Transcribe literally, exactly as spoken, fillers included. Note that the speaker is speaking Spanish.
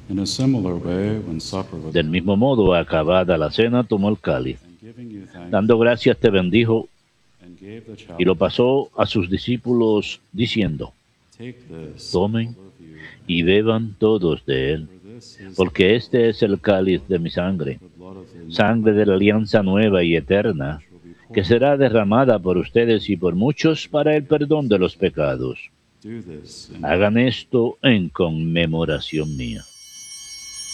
In a similar way, when supper was Del mismo modo, acabada la cena, tomó el cáliz. and giving you thanks, Dando gracias, te bendijo and gave the y lo chalice, pasó a sus discípulos diciendo, take this, tomen all of you, y beban todos de él, for this is porque este es el cáliz de mi sangre, the blood of the new sangre de la alianza nueva y eterna, which will be poured. que será derramada por ustedes y por muchos para el perdón de los pecados. Do this in Hagan esto en conmemoración mía.